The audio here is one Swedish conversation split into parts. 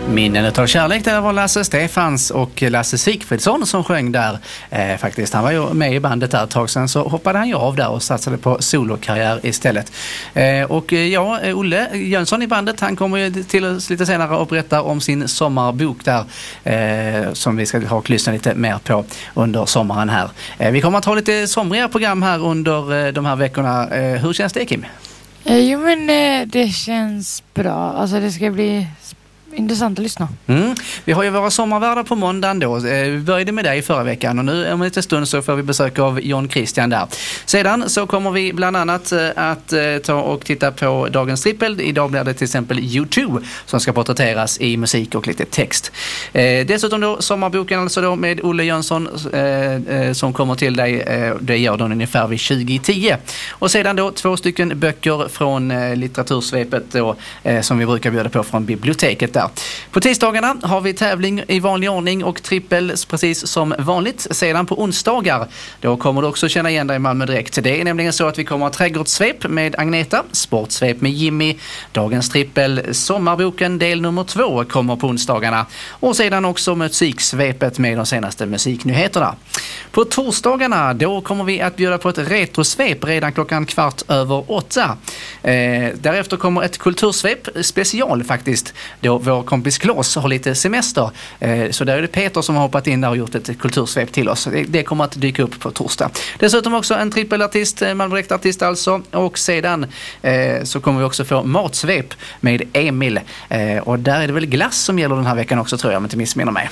Minnen utav kärlek, där var Lasse Stefans och Lasse Sigfridsson som sjöng där faktiskt. Han var ju med i bandet där ett tag sedan, så hoppade han ju av där och satsade på solokarriär istället. Och ja, Olle Jönsson i bandet, han kommer ju till oss lite senare och berättar om sin sommarbok där som vi ska ha och lyssna lite mer på under sommaren här. Vi kommer att ha lite somriga program här under de här veckorna. Hur känns det, Kim? Jo, men det känns bra. Alltså det ska bli intressant att lyssna. Vi har ju våra sommarvärdar på måndagen då. Vi började med dig förra veckan och nu om en liten stund så får vi besök av John Christian där. Sedan så kommer vi bland annat att ta och titta på dagens trippel. Idag blir det till exempel U2 som ska porträtteras i musik och lite text. Dessutom då sommarboken alltså då med Olle Jönsson som kommer till dig. Det gör den ungefär vid 2010. Och sedan då 2 stycken böcker från litteratursvepet då, som vi brukar bjuda på från biblioteket där. På tisdagarna har vi tävling i vanlig ordning och trippel precis som vanligt. Sedan på onsdagar, då kommer du också känna igen dig i Malmö direkt. Det är nämligen så att vi kommer att ha trädgårdssvep med Agneta, sportsvep med Jimmy, dagens trippel, sommarboken del nummer 2 kommer på onsdagarna och sedan också musiksvepet med de senaste musiknyheterna. På torsdagarna, då kommer vi att bjuda på ett retrosvep redan 8:15. Därefter kommer ett kultursvep special faktiskt, då vår kompis Claes har lite semester. Så där är det Peter som har hoppat in där och gjort ett kultursvep till oss. Det kommer att dyka upp på torsdag. Dessutom också en trippelartist, Malmö Direkt-artist alltså. Och sedan så kommer vi också få matsvep med Emil. Och där är det väl glass som gäller den här veckan också, tror jag, om jag inte missminner mig.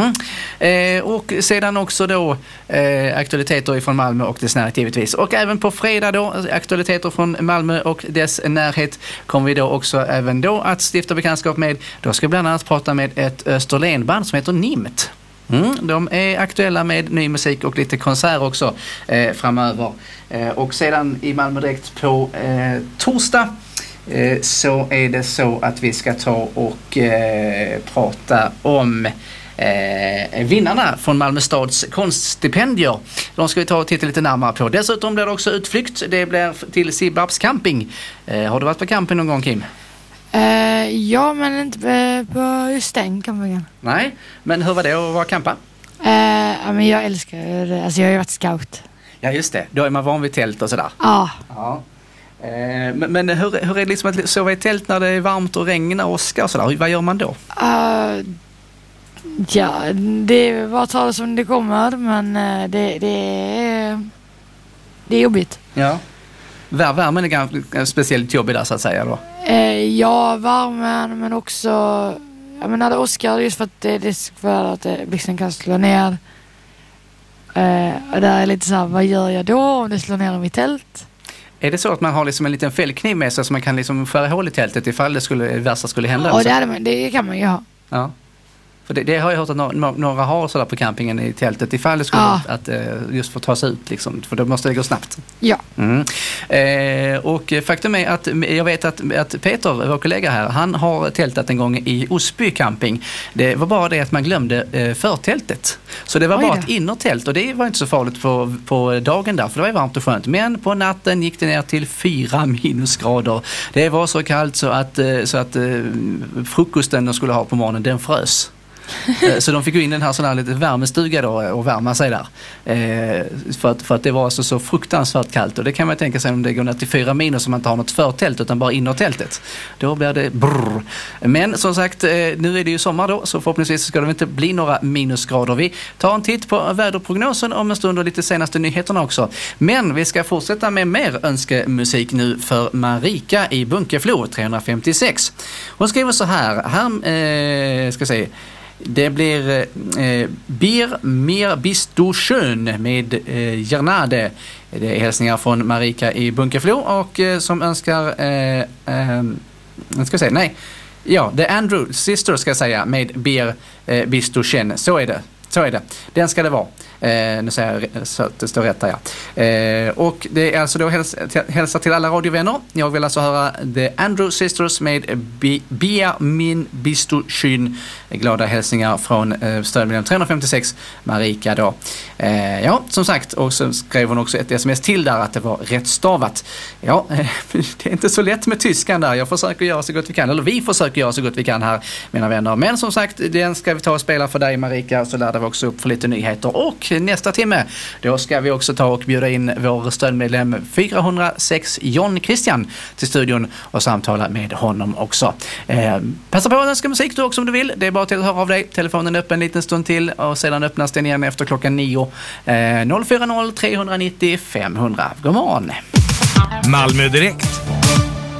Och sedan också då aktualiteter från Malmö och dess närhet givetvis. Och även på fredag då, aktualiteter från Malmö och dess närhet kommer vi då också även då att stifta bekantskap med. Då ska vi bland annat prata med ett Österlenband som heter Nimt. De är aktuella med ny musik och lite konsert också framöver. Och sedan i Malmö Direkt på torsdag så är det så att vi ska ta och prata om vinnarna från Malmö stads konststipendier. De ska vi ta och titta lite närmare på. Dessutom blir det också utflykt. Det blir till Sibbarps camping. Har du varit på camping någon gång, Kim? Ja, men inte på just den campingen. Nej, men hur var det att vara campa? Ja, men jag älskar det. Alltså jag har ju varit scout. Ja, just det. Då är man van vid tält och sådär. Ja. Men hur är det liksom att sova i tält när det är varmt och regnar och åskar och sådär? Vad gör man då? Ja, det är bara att ta det som det kommer, men det är jobbigt. Ja. Värmen är ganska speciellt jobbig där så att säga då. Ja, värmen, men också jag menar det åskar just för att det är risk för att blixten kan slå ner. Och där är lite så här, vad gör jag då om det slår ner i mitt tält? Är det så att man har liksom en liten fällkniv med sig så man kan liksom skära hål i tältet ifall det värsta skulle hända? Ja, det kan man ju ha. Ja. För det har jag hört att några har sådär på campingen i tältet ifall det skulle att just få ta sig ut liksom, för då måste det gå snabbt. Ja. Och faktum är att jag vet att Peter, vår kollega här, han har tältat en gång i Osby camping. Det var bara det att man glömde förtältet. Så det var bara ett innertält och det var inte så farligt på dagen där, för det var varmt och skönt. Men på natten gick det ner till 4 minusgrader. Det var så kallt så att frukosten de skulle ha på morgonen, den frös. Så de fick gå in i den här lite värmestuga då och värma sig där. För att det var så fruktansvärt kallt. Och det kan man tänka sig om det går ner till 4 minus som man inte har något förtält utan bara innertältet. Då blir det brrr. Men som sagt, nu är det ju sommar då, så förhoppningsvis ska det inte bli några minusgrader. Vi tar en titt på väderprognosen om en stund och lite senaste nyheterna också. Men vi ska fortsätta med mer önskemusik nu för Marika i Bunkeflo 356. Hon skriver så här ska se. Det blir Bir mir bist du schön med Gernade. Det är hälsningar från Marika i Bunkeflo och som önskar det är Andrew Sister ska jag säga med Bir bist du schön. Så är det. Den ska det vara. Nu säger jag så att det står rätt där, ja. Och det är alltså då hälsa till alla radiovänner. Jag vill alltså höra The Andrew Sisters med Bia min bistoskyn. Glada hälsningar från stödmedlem 356, Marika då. Ja, som sagt, och så skrev hon också ett sms till där att det var rätt stavat. Ja, det är inte så lätt med tyskan där. Jag försöker göra så gott vi kan, eller vi försöker göra så gott vi kan här, mina vänner. Men som sagt, den ska vi ta och spela för dig, Marika, och så lärde vi också upp för lite nyheter. Och nästa timme, då ska vi också ta och bjuda in vår stödmedlem 406 John Christian till studion och samtala med honom också. Passa på att önska musik du också om du vill. Det är bara till att höra av dig. Telefonen är öppen en liten stund till och sedan öppnas den igen efter klockan 9. 040 390 500. God morgon. Malmö Direkt